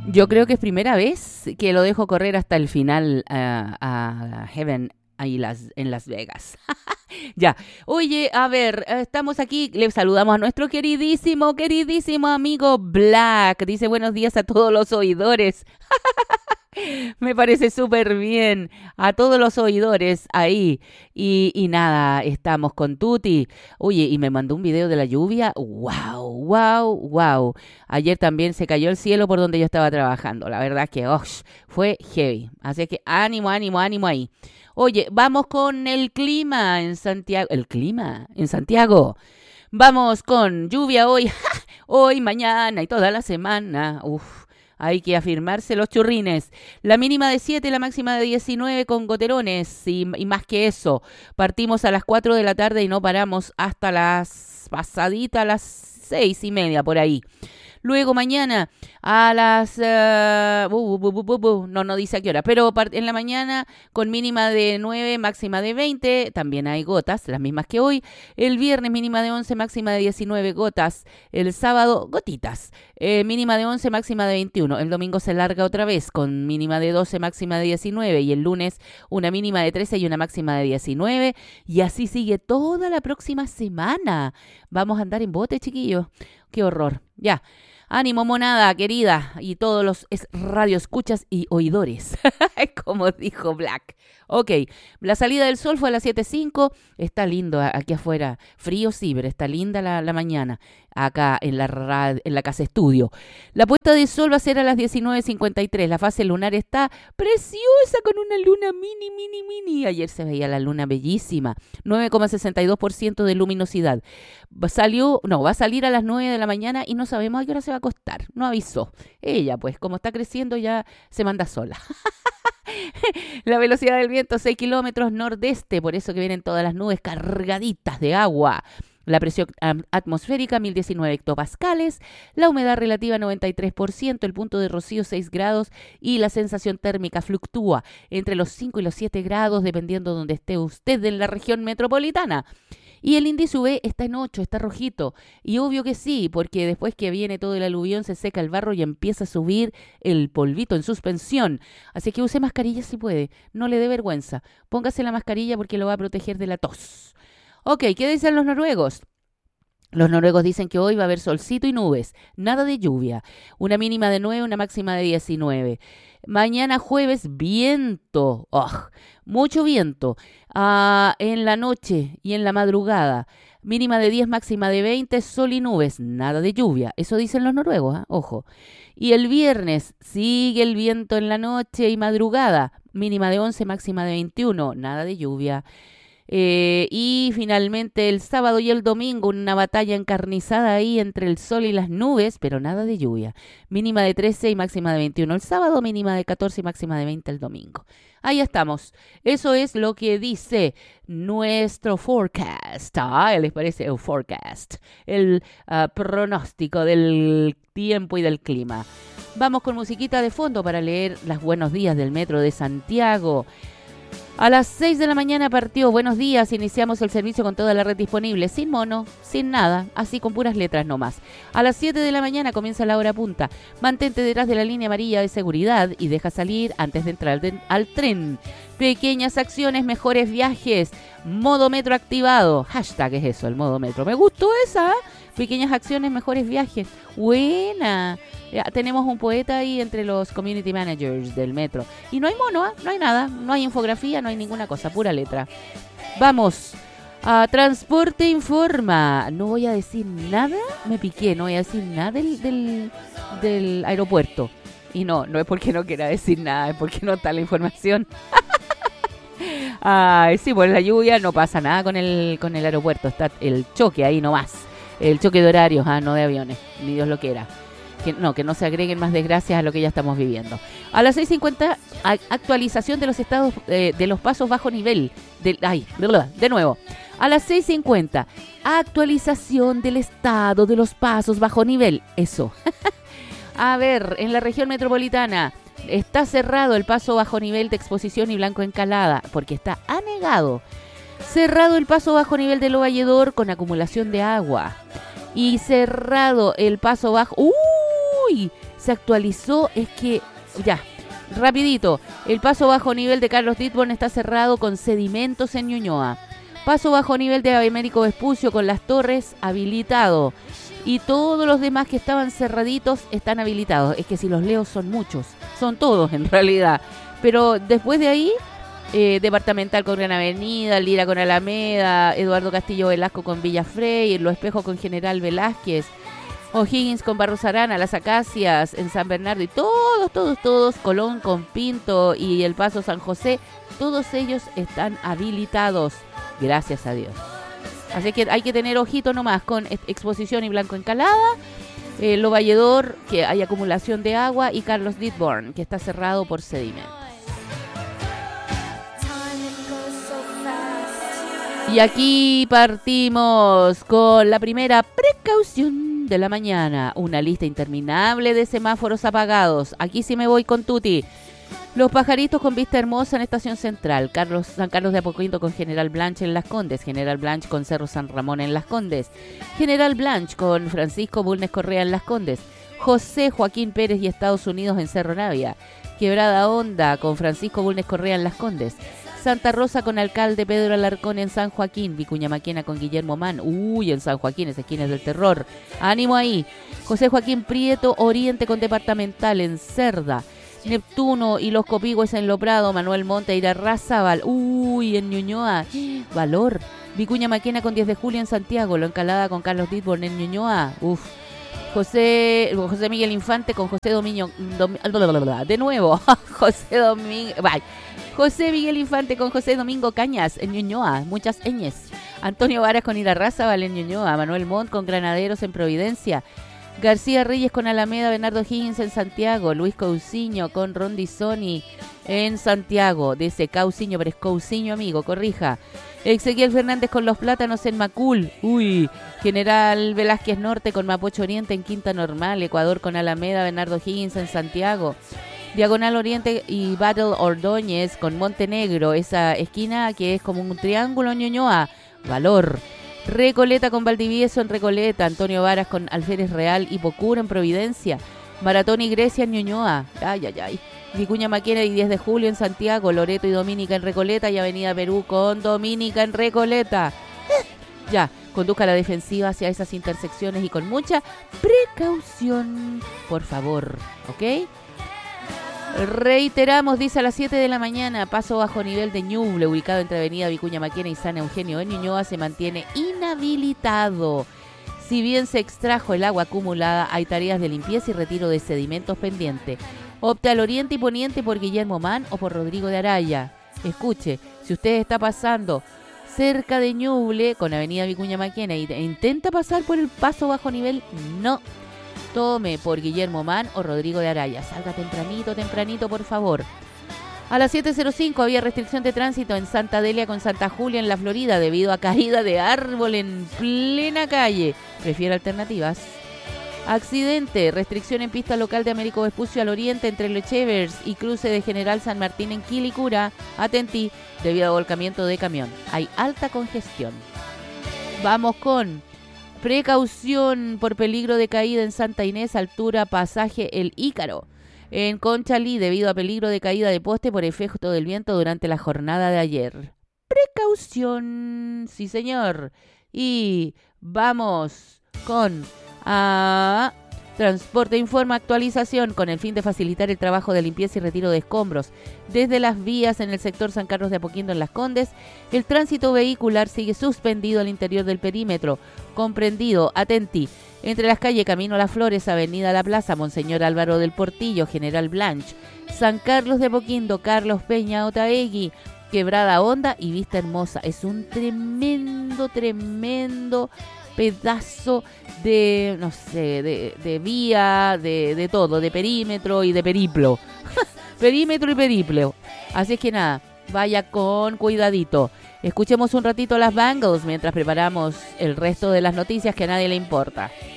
Yo creo que es primera vez que lo dejo correr hasta el final a Heaven ahí en Las Vegas. Ya. Oye, a ver, estamos aquí, le saludamos a nuestro queridísimo amigo Black. Dice buenos días a todos los oidores. Me parece súper bien a todos los oidores ahí. Y nada, estamos con Tuti. Oye, y me mandó un video de la lluvia. ¡Wow! ¡Wow! ¡Wow! Ayer también se cayó el cielo por donde yo estaba trabajando. La verdad que fue heavy. Así que ánimo ahí. Oye, vamos con el clima en Santiago. ¿El clima en Santiago? Vamos con lluvia hoy, hoy, mañana y toda la semana. Hay que afirmarse los churrines. La mínima de 7, la máxima de 19 con goterones y más que eso. Partimos a las 4 de la tarde y no paramos hasta las 6:30 por ahí. Luego mañana a las... no dice a qué hora, pero en la mañana con mínima de 9, máxima de 20, también hay gotas, las mismas que hoy. El viernes mínima de 11, máxima de 19, gotas. El sábado, gotitas, mínima de 11, máxima de 21. El domingo se larga otra vez con mínima de 12, máxima de 19. Y el lunes una mínima de 13 y una máxima de 19. Y así sigue toda la próxima semana. Vamos a andar en bote, chiquillos. Qué horror. Ya. Ánimo, monada, querida, y todos los radioescuchas y oidores, como dijo Black. Ok, la salida del sol fue a las 7:05, está lindo aquí afuera, frío sí, pero está linda la mañana, acá en la casa estudio. La puesta de sol va a ser a las 19:53, la fase lunar está preciosa con una luna mini. Ayer se veía la luna bellísima, 9,62% de luminosidad. Va a salir a las 9 de la mañana y no sabemos a qué hora se va a acostar, no avisó. Ella, pues, como está creciendo ya se manda sola. La velocidad del viento 6 kilómetros nordeste, por eso que vienen todas las nubes cargaditas de agua. La presión atmosférica 1019 hectopascales, la humedad relativa 93%, el punto de rocío 6 grados y la sensación térmica fluctúa entre los 5 y los 7 grados dependiendo de donde esté usted en la región metropolitana. Y el índice UV está en 8, está rojito. Y obvio que sí, porque después que viene todo el aluvión se seca el barro y empieza a subir el polvito en suspensión. Así que use mascarilla si puede, no le dé vergüenza. Póngase la mascarilla porque lo va a proteger de la tos. Ok, ¿qué dicen los noruegos? Los noruegos dicen que hoy va a haber solcito y nubes, nada de lluvia. Una mínima de 9, una máxima de 19. Mañana jueves, viento. Mucho viento. En la noche y en la madrugada. Mínima de 10, máxima de 20, sol y nubes, nada de lluvia. Eso dicen los noruegos, ojo. Y el viernes sigue el viento en la noche y madrugada. Mínima de 11, máxima de 21, nada de lluvia. Y finalmente el sábado y el domingo una batalla encarnizada ahí entre el sol y las nubes, pero nada de lluvia. Mínima de 13 y máxima de 21 el sábado, mínima de 14 y máxima de 20 el domingo. Ahí estamos. Eso es lo que dice nuestro forecast. ¿Les parece? El forecast. El pronóstico del tiempo y del clima. Vamos con musiquita de fondo para leer los buenos días del Metro de Santiago. A las 6 de la mañana partió. Buenos días, iniciamos el servicio con toda la red disponible, sin mono, sin nada, así con puras letras nomás. A las 7 de la mañana comienza la hora punta. Mantente detrás de la línea amarilla de seguridad y deja salir antes de entrar al tren. Pequeñas acciones, mejores viajes. Modo metro activado. Hashtag es eso, el modo metro. Me gustó esa. Pequeñas acciones, mejores viajes. Buena. Ya, tenemos un poeta ahí entre los community managers del metro. Y no hay mono, no hay nada. No hay infografía, no hay ninguna cosa. Pura letra. Vamos. Transporte informa. No voy a decir nada. Me piqué. No voy a decir nada del aeropuerto. Y no es porque no quiera decir nada. Es porque no está la información. Sí, por la lluvia no pasa nada con el aeropuerto. Está el choque ahí nomás. El choque de horarios, no de aviones. Ni Dios lo quiera. Que no se agreguen más desgracias a lo que ya estamos viviendo. A las 6:50, actualización de los estados de los pasos bajo nivel. De nuevo. A las 6:50, actualización del estado de los pasos bajo nivel. Eso. A ver, en la región metropolitana está cerrado el paso bajo nivel de Exposición y Blanco Encalada, porque está anegado. Cerrado el paso bajo nivel de Lovalledor con acumulación de agua. Y cerrado el paso bajo... Uy, se actualizó, es que, ya, rapidito. El paso bajo nivel de Carlos Ditborn está cerrado con sedimentos en Ñuñoa. Paso bajo nivel de Américo Vespucio con Las Torres habilitado. Y todos los demás que estaban cerraditos están habilitados. Es que si los leo son muchos, son todos en realidad. Pero después de ahí, Departamental con Gran Avenida, Lira con Alameda, Eduardo Castillo Velasco con Villa Frey, Lo Espejo con General Velázquez, O'Higgins con Barros Arana, Las Acacias en San Bernardo y todos, Colón con Pinto y El Paso San José, todos ellos están habilitados, gracias a Dios. Así que hay que tener ojito nomás con Exposición y Blanco Encalada, Lo Valledor, que hay acumulación de agua, y Carlos Ditborn, que está cerrado por sedimentos. Y aquí partimos con la primera precaución de la mañana. Una lista interminable de semáforos apagados. Aquí sí me voy con Tuti. Los Pajaritos con Vista Hermosa en Estación Central. San Carlos de Apoquindo con General Blanche en Las Condes. General Blanche con Cerro San Ramón en Las Condes. General Blanche con Francisco Bulnes Correa en Las Condes. José Joaquín Pérez y Estados Unidos en Cerro Navia. Quebrada Honda con Francisco Bulnes Correa en Las Condes. Santa Rosa con Alcalde Pedro Alarcón en San Joaquín. Vicuña Maquena con Guillermo Mann. Uy, en San Joaquín, esa esquina es del terror. Ánimo ahí. José Joaquín Prieto Oriente con Departamental en Cerda. Neptuno y Los Copigües en Loprado. Manuel Monte Irarrázaval. Uy, en Ñuñoa. Valor. Vicuña Maquena con 10 de julio en Santiago. Lo Encalada con Carlos Ditborn en Ñuñoa. Uf. José Miguel Infante con José Domingo. De nuevo. José Domingo. Bye. José Miguel Infante con José Domingo Cañas en Ñuñoa. Muchas ñes. Antonio Varas con Irarrázaval en Ñuñoa. Manuel Montt con Granaderos en Providencia. García Reyes con Alameda, Bernardo Higgins en Santiago, Luis Cousiño con Rondizoni en Santiago, dice Cousiño, pero es Cousiño, amigo, corrija. Ezequiel Fernández con Los Plátanos en Macul, uy, General Velázquez Norte con Mapocho Oriente en Quinta Normal, Ecuador con Alameda, Bernardo Higgins en Santiago, Diagonal Oriente y Battle Ordóñez con Montenegro, esa esquina que es como un triángulo en Ñuñoa, Valor. Recoleta con Valdivieso en Recoleta, Antonio Varas con Alférez Real y Pocura en Providencia, Maratón y Grecia en Ñuñoa, Vicuña Maquena y 10 de julio en Santiago, Loreto y Domínica en Recoleta y Avenida Perú con Domínica en Recoleta. Ya, conduzca a la defensiva hacia esas intersecciones y con mucha precaución, por favor, ¿ok? Reiteramos, dice a las 7 de la mañana, paso bajo nivel de Ñuble, ubicado entre Avenida Vicuña Maquena y San Eugenio en Ñuñoa, se mantiene inhabilitado. Si bien se extrajo el agua acumulada, hay tareas de limpieza y retiro de sedimentos pendientes. Opte al oriente y poniente por Guillermo Mann o por Rodrigo de Araya. Escuche, si usted está pasando cerca de Ñuble con Avenida Vicuña Maquena e intenta pasar por el paso bajo nivel, no. Tome por Guillermo Mann o Rodrigo de Araya. Salga tempranito, por favor. A las 7:05 había restricción de tránsito en Santa Delia con Santa Julia en la Florida debido a caída de árbol en plena calle. Prefiere alternativas. Accidente, restricción en pista local de Américo Vespucio al oriente entre Lechevers y cruce de General San Martín en Quilicura. Atentí, debido a volcamiento de camión. Hay alta congestión. Vamos con precaución por peligro de caída en Santa Inés, altura pasaje El Ícaro. En Conchalí, debido a peligro de caída de poste por efecto del viento durante la jornada de ayer. Precaución, sí señor. Y vamos con Transporte Informa actualización con el fin de facilitar el trabajo de limpieza y retiro de escombros. Desde las vías en el sector San Carlos de Apoquindo en Las Condes, el tránsito vehicular sigue suspendido al interior del perímetro, comprendido, atentí, entre las calles Camino Las Flores, Avenida La Plaza, Monseñor Álvaro del Portillo, General Blanche, San Carlos de Apoquindo, Carlos Peña Otaegui, Quebrada Honda y Vista Hermosa. Es un tremendo pedazo de, no sé, de vía, de todo, de perímetro y de periplo. Perímetro y periplo. Así es que nada, vaya con cuidadito. Escuchemos un ratito las Bangles mientras preparamos el resto de las noticias que a nadie le importa.